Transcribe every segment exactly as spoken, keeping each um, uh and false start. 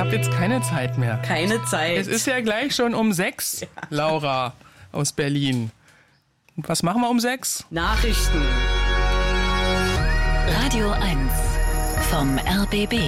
habe jetzt keine Zeit mehr. Keine Zeit. Es ist ja gleich schon um sechs, ja. Laura aus Berlin. Und was machen wir um sechs? Nachrichten. Radio eins vom R B B.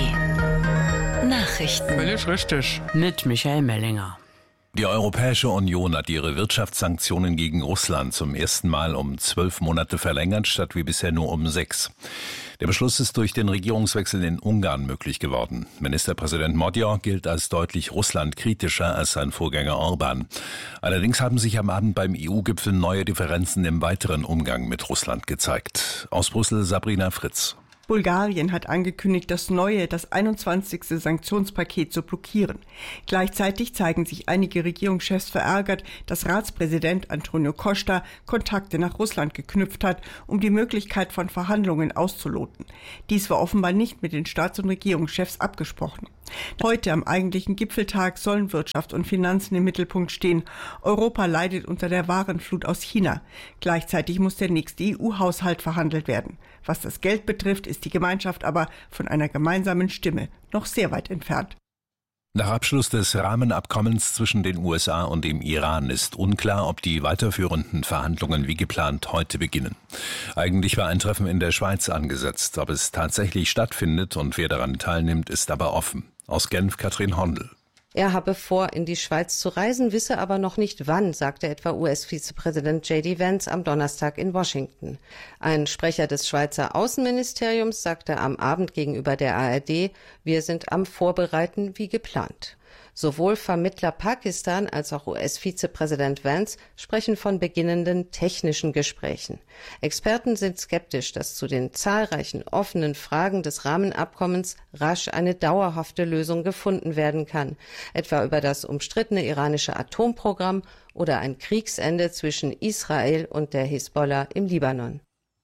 Nachrichten. Völlig richtig. Mit Michael Mellinger. Die Europäische Union hat ihre Wirtschaftssanktionen gegen Russland zum ersten Mal um zwölf Monate verlängert, statt wie bisher nur um sechs. Der Beschluss ist durch den Regierungswechsel in Ungarn möglich geworden. Ministerpräsident Magyar gilt als deutlich russlandkritischer als sein Vorgänger Orbán. Allerdings haben sich am Abend beim E U-Gipfel neue Differenzen im weiteren Umgang mit Russland gezeigt. Aus Brüssel Sabrina Fritz. Bulgarien hat angekündigt, das neue, das einundzwanzigste Sanktionspaket zu blockieren. Gleichzeitig zeigen sich einige Regierungschefs verärgert, dass Ratspräsident Antonio Costa Kontakte nach Russland geknüpft hat, um die Möglichkeit von Verhandlungen auszuloten. Dies war offenbar nicht mit den Staats- und Regierungschefs abgesprochen. Heute am eigentlichen Gipfeltag sollen Wirtschaft und Finanzen im Mittelpunkt stehen. Europa leidet unter der Warenflut aus China. Gleichzeitig muss der nächste E U-Haushalt verhandelt werden. Was das Geld betrifft, ist die Gemeinschaft aber von einer gemeinsamen Stimme noch sehr weit entfernt. Nach Abschluss des Rahmenabkommens zwischen den U S A und dem Iran ist unklar, ob die weiterführenden Verhandlungen wie geplant heute beginnen. Eigentlich war ein Treffen in der Schweiz angesetzt. Ob es tatsächlich stattfindet und wer daran teilnimmt, ist aber offen. Aus Genf Katrin Hondel. Er habe vor, in die Schweiz zu reisen, wisse aber noch nicht wann, sagte etwa U S-Vizepräsident J D Vance am Donnerstag in Washington. Ein Sprecher des Schweizer Außenministeriums sagte am Abend gegenüber der A R D, wir sind am Vorbereiten wie geplant. Sowohl Vermittler Pakistan als auch U S-Vizepräsident Vance sprechen von beginnenden technischen Gesprächen. Experten sind skeptisch, dass zu den zahlreichen offenen Fragen des Rahmenabkommens rasch eine dauerhafte Lösung gefunden werden kann, etwa über das umstrittene iranische Atomprogramm oder ein Kriegsende zwischen Israel und der Hisbollah im Libanon.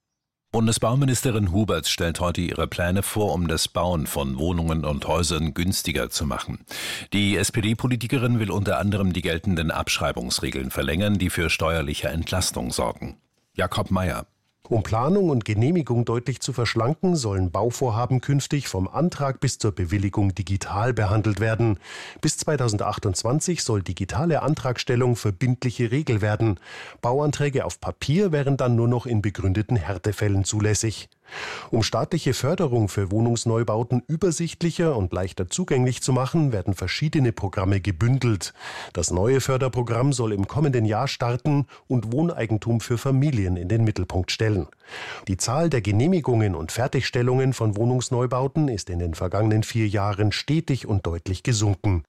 Bundesbauministerin Huberts stellt heute ihre Pläne vor, um das Bauen von Wohnungen und Häusern günstiger zu machen. Die S P D-Politikerin will unter anderem die geltenden Abschreibungsregeln verlängern, die für steuerliche Entlastung sorgen. Jakob Mayer. Um Planung und Genehmigung deutlich zu verschlanken, sollen Bauvorhaben künftig vom Antrag bis zur Bewilligung digital behandelt werden. Bis zweitausendachtundzwanzig soll digitale Antragstellung verbindliche Regel werden. Bauanträge auf Papier wären dann nur noch in begründeten Härtefällen zulässig. Um staatliche Förderung für Wohnungsneubauten übersichtlicher und leichter zugänglich zu machen, werden verschiedene Programme gebündelt. Das neue Förderprogramm soll im kommenden Jahr starten und Wohneigentum für Familien in den Mittelpunkt stellen. Die Zahl der Genehmigungen und Fertigstellungen von Wohnungsneubauten ist in den vergangenen vier Jahren stetig und deutlich gesunken.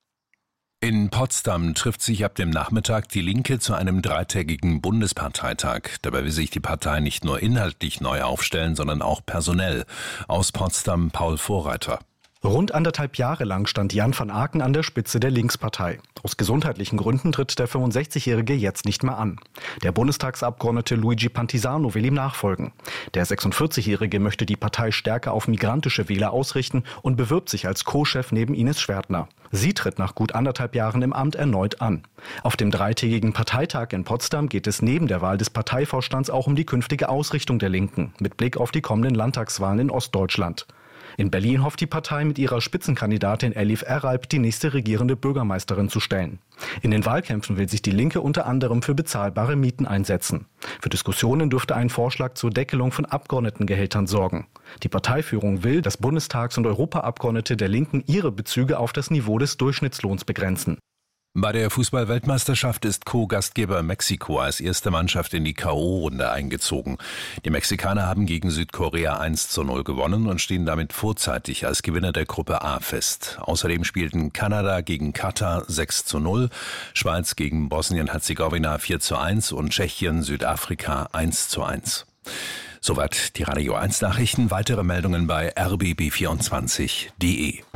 In Potsdam trifft sich ab dem Nachmittag die Linke zu einem dreitägigen Bundesparteitag. Dabei will sich die Partei nicht nur inhaltlich neu aufstellen, sondern auch personell. Aus Potsdam Paul Vorreiter. Rund anderthalb Jahre lang stand Jan van Aken an der Spitze der Linkspartei. Aus gesundheitlichen Gründen tritt der fünfundsechzigjährige jetzt nicht mehr an. Der Bundestagsabgeordnete Luigi Pantisano will ihm nachfolgen. Der sechsundvierzigjährige möchte die Partei stärker auf migrantische Wähler ausrichten und bewirbt sich als Co-Chef neben Ines Schwertner. Sie tritt nach gut anderthalb Jahren im Amt erneut an. Auf dem dreitägigen Parteitag in Potsdam geht es neben der Wahl des Parteivorstands auch um die künftige Ausrichtung der Linken mit Blick auf die kommenden Landtagswahlen in Ostdeutschland. In Berlin hofft die Partei mit ihrer Spitzenkandidatin Elif Eralp die nächste regierende Bürgermeisterin zu stellen. In den Wahlkämpfen will sich die Linke unter anderem für bezahlbare Mieten einsetzen. Für Diskussionen dürfte ein Vorschlag zur Deckelung von Abgeordnetengehältern sorgen. Die Parteiführung will, dass Bundestags- und Europaabgeordnete der Linken ihre Bezüge auf das Niveau des Durchschnittslohns begrenzen. Bei der Fußball-Weltmeisterschaft ist Co-Gastgeber Mexiko als erste Mannschaft in die K O-Runde eingezogen. Die Mexikaner haben gegen Südkorea eins zu null gewonnen und stehen damit vorzeitig als Gewinner der Gruppe A fest. Außerdem spielten Kanada gegen Katar sechs zu null, Schweiz gegen Bosnien-Herzegowina vier zu eins und Tschechien Südafrika eins zu eins. Soweit die Radio eins Nachrichten. Weitere Meldungen bei r b b vierundzwanzig punkt d e.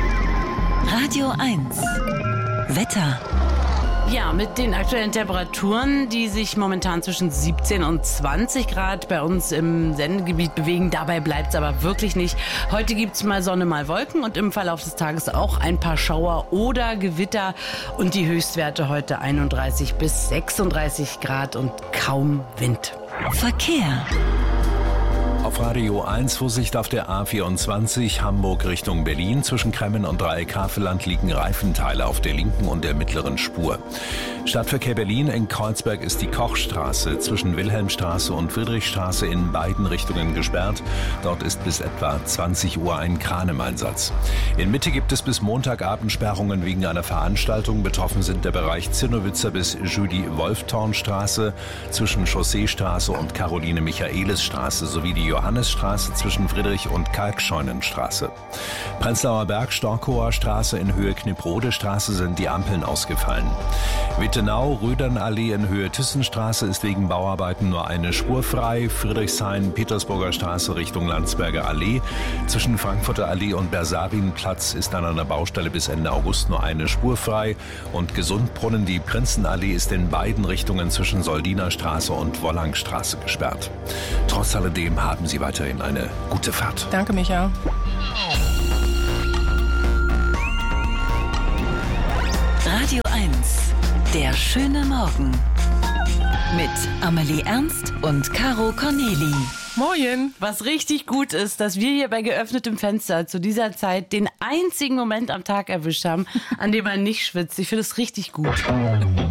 Radio eins Wetter. Ja, mit den aktuellen Temperaturen, die sich momentan zwischen siebzehn und zwanzig Grad bei uns im Sendegebiet bewegen. Dabei bleibt es aber wirklich nicht. Heute gibt es mal Sonne, mal Wolken und im Verlauf des Tages auch ein paar Schauer oder Gewitter. Und die Höchstwerte heute einunddreißig bis sechsunddreißig Grad und kaum Wind. Verkehr. Auf Radio eins Vorsicht auf der A vierundzwanzig Hamburg Richtung Berlin. Zwischen Kremmen und Dreieck Havelland liegen Reifenteile auf der linken und der mittleren Spur. Stadtverkehr Berlin in Kreuzberg ist die Kochstraße zwischen Wilhelmstraße und Friedrichstraße in beiden Richtungen gesperrt. Dort ist bis etwa zwanzig Uhr ein Kran im Einsatz. In Mitte gibt es bis Montagabend Sperrungen wegen einer Veranstaltung. Betroffen sind der Bereich Zinnowitzer bis Judy-Wolfthorn-Straße, zwischen Chausseestraße und Caroline-Michaelis-Straße sowie die Johannesstraße zwischen Friedrich- und Kalkscheunenstraße. Prenzlauer Berg, Storkower Straße in Höhe Kniprode Straße sind die Ampeln ausgefallen. Wittenau, Rödernallee in Höhe Thyssenstraße ist wegen Bauarbeiten nur eine Spur frei. Friedrichshain, Petersburger Straße Richtung Landsberger Allee. Zwischen Frankfurter Allee und Bersarinplatz ist an einer Baustelle bis Ende August nur eine Spur frei. Und Gesundbrunnen, die Prinzenallee ist in beiden Richtungen zwischen Soldiner Straße und Wollangstraße gesperrt. Trotz alledem haben Sie weiterhin eine gute Fahrt. Danke, Micha. Radio eins, der schöne Morgen. Mit Amelie Ernst und Caro Corneli. Moin. Was richtig gut ist, dass wir hier bei geöffnetem Fenster zu dieser Zeit den einzigen Moment am Tag erwischt haben, an dem man nicht schwitzt. Ich finde es richtig gut.